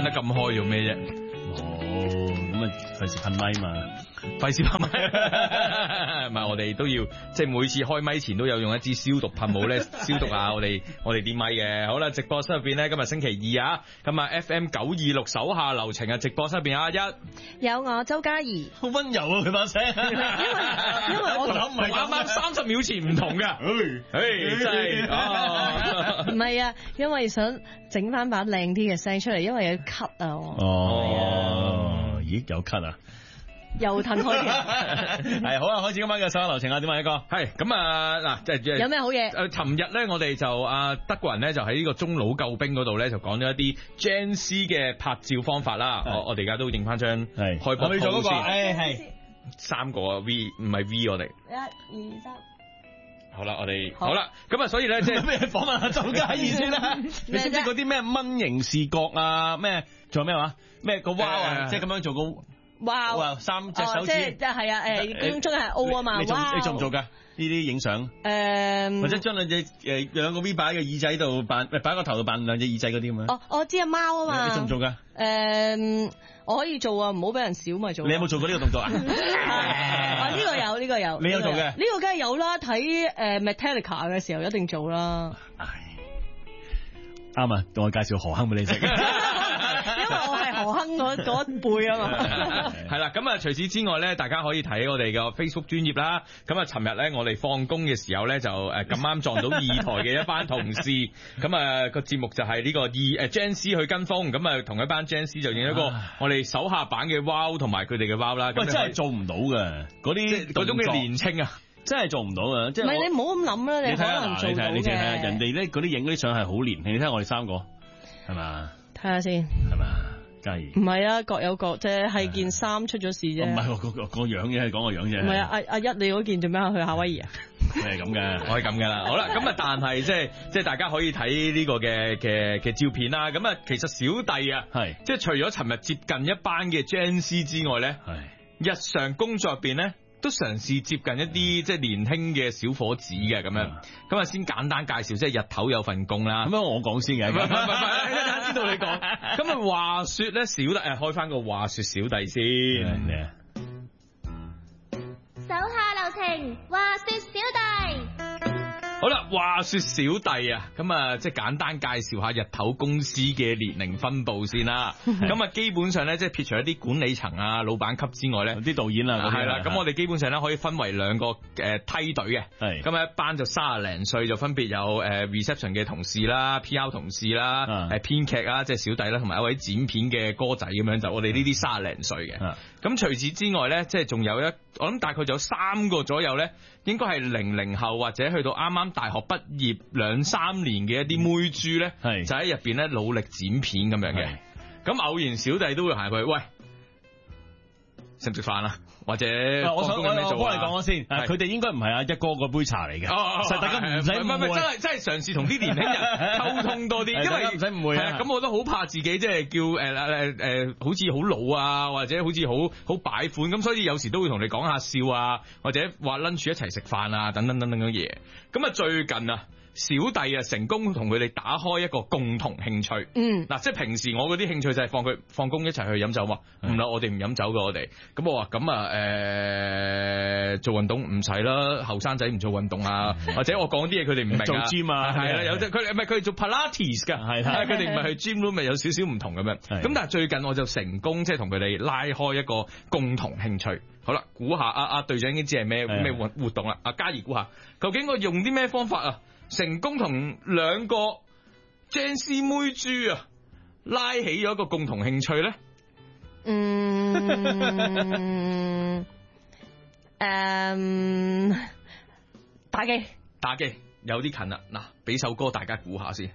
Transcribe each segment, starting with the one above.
噴得咁開做咩啫？ 咁啊費事噴咪嘛， 費事噴咪，唔係我哋都要即係每次開咪前都有用一支消毒噴霧咧消毒下我哋啲咪嘅。好啦，直播室入邊咧今日星期二啊，咁啊 FM 926手下留情啊，直播室入邊啊有我周嘉怡， 好溫柔啊佢把聲， 因為我諗唔係啱啱30秒前唔同噶，真係唔係啊，因為想整翻把靚啲嘅聲出嚟，因為有咳啊我。 咦有咳啊？ 又褪開嘅， 係好啊！開始今晚嘅手下留情啊，點啊一哥？ 係咁啊嗱，即係有咩好嘢？ 尋日咧，我哋就德國人咧就喺呢個中老救兵嗰度咧就講咗一啲 Gen Z 嘅拍照方法啦。我哋而家都影翻張開播圖先。 係 3個 V 唔係 V 我哋。 1、2、3。 好啦，我哋好啦，咁啊，所以咧即係咩訪問下周嘉怡先啦？你知唔知嗰啲咩蚊型視覺啊？咩仲有咩話？咩個 wow 啊？即係咁樣做個 wow 3隻手指， 即係係啊中係 O 啊嘛。 你做唔做㗎？呢啲影相或者將兩個 V 擺喺個耳仔度擺個頭度扮兩隻耳仔嗰啲咁樣。 我知啊貓啊嘛。 你做唔做㗎？ 我可以做啊，唔好俾人笑咪做。 你有冇做過呢個動作啊？ 呢個有。 你有做嘅？ 呢個梗係有啦，睇Metallica 嘅時候一定做啦。 啱啊，我介紹何鏗俾你識。 因為我係何鏗嗰一輩啊嘛。 係啦，咁啊除此之外咧，大家可以睇我哋嘅 Facebook 專頁啦。咁啊，尋日咧我哋放工嘅時候咧就咁啱撞到二台嘅一班同事，咁啊個節目就係呢個Gen Z 去跟風，咁啊同一班 Gen Z 就影一個我哋手下版嘅 wow 同埋佢哋嘅 wow 啦。 喂，真係做唔到嘅，嗰種嘅年青啊！ 真係做唔到啊！即係唔係你唔好咁諗啦，你可能做到嘅。 你睇下人哋咧嗰啲影嗰啲相係好年輕，你睇下我哋3個係嘛？ 睇下先係嘛？嘉怡唔係啊，各有各啫，係件衫出咗事啫。 唔係個樣嘅，係講個樣啫。 唔係啊，阿一你嗰件做咩去夏威夷啊？ 係咁嘅， 我係咁噶啦。好啦，咁啊，但係即係大家可以睇呢個嘅照片啦。咁啊，其實小弟啊，係即係除咗尋日接近一班嘅 Gen Z 之外咧，係日常工作入邊咧，都嘗試接近一啲即係年輕嘅小伙子嘅咁樣，咁啊先簡單介紹，即係日頭有份工啦。咁樣我講先嘅，唔係，知道你講。咁啊話說咧，小弟開翻個話說小弟先。 手下留情，話說小弟。 好啦，話說小弟啊，咁啊即係簡單介紹下日頭公司嘅年齡分佈先啦。咁啊基本上咧，即係撇除一啲管理層啊、老闆級之外咧，啲導演啊係啦。咁我哋基本上咧可以分為2個梯隊嘅。係咁一班就30零歲，就分別有reception 嘅同事啦、PR 同事啦、編劇啊，即係小弟啦，同埋一位剪片嘅哥仔咁樣，就我哋呢啲30零歲嘅。咁除此之外咧，即係仲有我諗大概就有3個左右咧，應該係00後或者去到啱啱大學畢業2-3年嘅一啲妹豬咧，就喺入邊咧努力剪片咁樣嘅。咁偶然小弟都會行佢，喂，食唔食飯啊？或者我幫你講咗先，佢哋應該唔係阿一哥嗰杯茶嚟嘅，實大家唔使誤會，真係嘗試同啲年輕人溝通多啲，因為唔使誤會啊。咁我都好怕自己即係叫好似好老啊，或者好似好擺款，咁所以有時都會同你講下笑啊，或者話 lunch 一齊食飯啊，等等等等嘅嘢。咁啊最近啊，小弟啊成功同佢哋打開一個共同興趣。嗱，即係平時我嗰啲興趣就係放佢放工一齊去飲酒嘛。唔啦，我哋唔飲酒㗎我哋。咁我話咁啊做運動唔使啦，後生仔唔做運動啊，或者我講啲嘢佢哋唔明啊。做 gym 啊，係啦，有啲佢唔係佢哋做 Pilates 㗎，係佢哋唔係去 gym room 咪有少少唔同咁樣。咁但係最近我就成功即係同佢哋拉開一個共同興趣。好啦，估下阿隊長已經知係咩活動啦。阿嘉怡估下，究竟我用啲咩方法啊？成功同2個 Gen Z 妹豬啊，拉起咗一個共同興趣咧。打機有啲近啦。嗱，俾首歌大家估下先。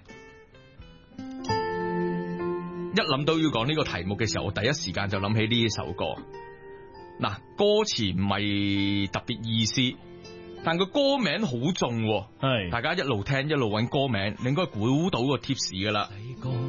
一諗到要講呢個題目嘅時候，我第一時間就諗起呢首歌。嗱，歌詞唔係特別意思，但個歌名好重，係大家一路聽一路揾歌名，你應該估到個 tips 噶啦。 細個